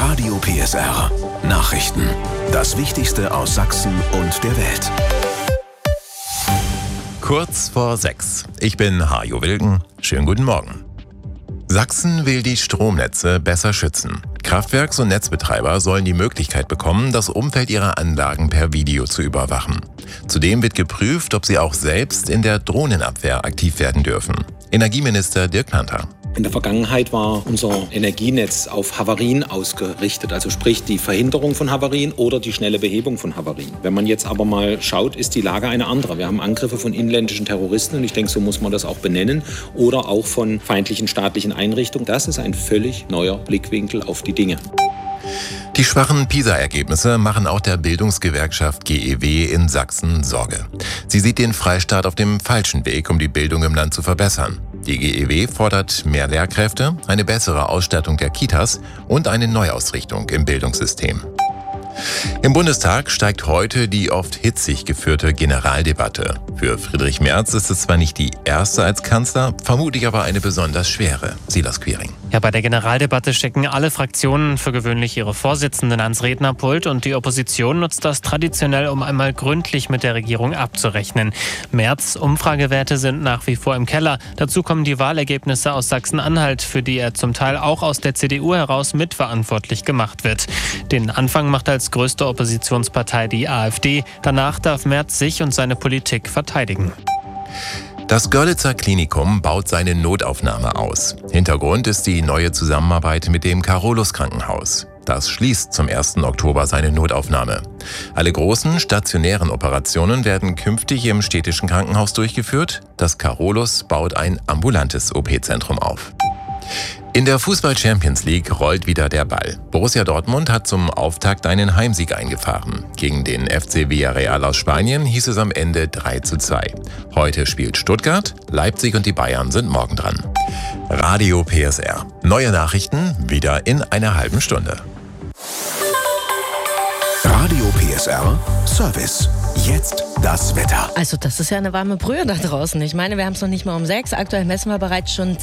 Radio PSR. Nachrichten. Das Wichtigste aus Sachsen und der Welt. Kurz vor 6. Ich bin Hajo Wilken. Schönen guten Morgen. Sachsen will die Stromnetze besser schützen. Kraftwerks- und Netzbetreiber sollen die Möglichkeit bekommen, das Umfeld ihrer Anlagen per Video zu überwachen. Zudem wird geprüft, ob sie auch selbst in der Drohnenabwehr aktiv werden dürfen. Energieminister Dirk Planther. In der Vergangenheit war unser Energienetz auf Havarien ausgerichtet, also sprich die Verhinderung von Havarien oder die schnelle Behebung von Havarien. Wenn man jetzt aber mal schaut, ist die Lage eine andere. Wir haben Angriffe von inländischen Terroristen und ich denke, so muss man das auch benennen, oder auch von feindlichen staatlichen Einrichtungen. Das ist ein völlig neuer Blickwinkel auf die Dinge. Die schwachen PISA-Ergebnisse machen auch der Bildungsgewerkschaft GEW in Sachsen Sorge. Sie sieht den Freistaat auf dem falschen Weg, um die Bildung im Land zu verbessern. Die GEW fordert mehr Lehrkräfte, eine bessere Ausstattung der Kitas und eine Neuausrichtung im Bildungssystem. Im Bundestag steigt heute die oft hitzig geführte Generaldebatte. Für Friedrich Merz ist es zwar nicht die erste als Kanzler, vermutlich aber eine besonders schwere. Silas Quiring. Ja, bei der Generaldebatte stecken alle Fraktionen für gewöhnlich ihre Vorsitzenden ans Rednerpult und die Opposition nutzt das traditionell, um einmal gründlich mit der Regierung abzurechnen. Merz' Umfragewerte sind nach wie vor im Keller. Dazu kommen die Wahlergebnisse aus Sachsen-Anhalt, für die er zum Teil auch aus der CDU heraus mitverantwortlich gemacht wird. Den Anfang macht als größte Oppositionspartei die AfD. Danach darf Merz sich und seine Politik verteidigen. Das Görlitzer Klinikum baut seine Notaufnahme aus. Hintergrund ist die neue Zusammenarbeit mit dem Carolus-Krankenhaus. Das schließt zum 1. Oktober seine Notaufnahme. Alle großen stationären Operationen werden künftig im städtischen Krankenhaus durchgeführt. Das Carolus baut ein ambulantes OP-Zentrum auf. In der Fußball-Champions League rollt wieder der Ball. Borussia Dortmund hat zum Auftakt einen Heimsieg eingefahren. Gegen den FC Villarreal aus Spanien hieß es am Ende 3:2. Heute spielt Stuttgart, Leipzig und die Bayern sind morgen dran. Radio PSR. Neue Nachrichten wieder in einer halben Stunde. Radio PSR Service. Jetzt das Wetter. Also das ist ja eine warme Brühe da draußen. Ich meine, wir haben es noch nicht mal um 6. Aktuell messen wir bereits schon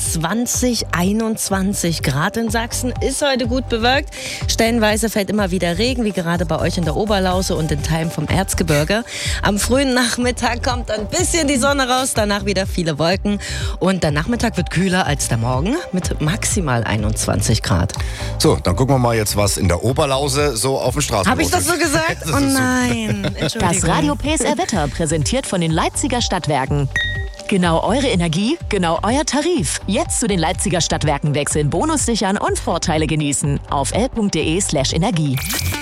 21 Grad in Sachsen. Ist heute gut bewölkt. Stellenweise fällt immer wieder Regen, wie gerade bei euch in der Oberlause und in Teilen vom Erzgebirge. Am frühen Nachmittag kommt ein bisschen die Sonne raus, danach wieder viele Wolken. Und der Nachmittag wird kühler als der Morgen mit maximal 21 Grad. So, dann gucken wir mal jetzt, was in der Oberlause so auf dem Straßenbahn Habe ich das so gesagt? Oh nein, Entschuldigung. Das Radio PSR Wetter präsentiert von den Leipziger Stadtwerken. Genau eure Energie, genau euer Tarif. Jetzt zu den Leipziger Stadtwerken wechseln, Bonus sichern und Vorteile genießen. Auf l.de/energie.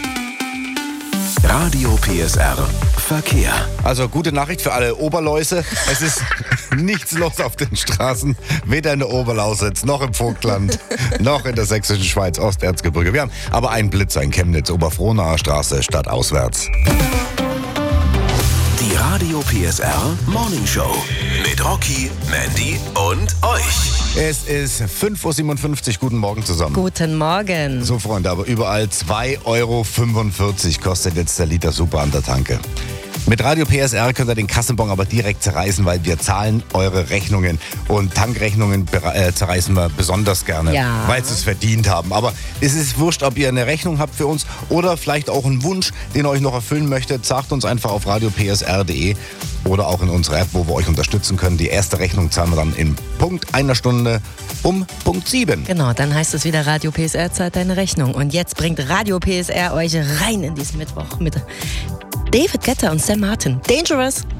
Radio PSR Verkehr. Also gute Nachricht für alle Oberläuse. Es ist nichts los auf den Straßen, weder in der Oberlausitz, noch im Vogtland, noch in der sächsischen Schweiz, Osterzgebirge. Wir haben aber einen Blitzer in Chemnitz, Oberfrohnaer Straße, stadtauswärts. Die Radio PSR Morning Show mit Rocky, Mandy und euch. Es ist 5:57 Uhr. Guten Morgen zusammen. Guten Morgen. So, Freunde, aber überall 2,45 Euro kostet jetzt der Liter Super an der Tanke. Mit Radio PSR könnt ihr den Kassenbon aber direkt zerreißen, weil wir zahlen eure Rechnungen. Und Tankrechnungen zerreißen wir besonders gerne, Ja. weil sie es verdient haben. Aber es ist wurscht, ob ihr eine Rechnung habt für uns oder vielleicht auch einen Wunsch, den ihr euch noch erfüllen möchtet. Sagt uns einfach auf radiopsr.de oder auch in unserer App, wo wir euch unterstützen können. Die erste Rechnung zahlen wir dann in Punkt einer Stunde um Punkt 7. Genau, dann heißt es wieder, Radio PSR zahlt deine Rechnung. Und jetzt bringt Radio PSR euch rein in diesen Mittwoch mit David Guetta und Sam Martin. Dangerous.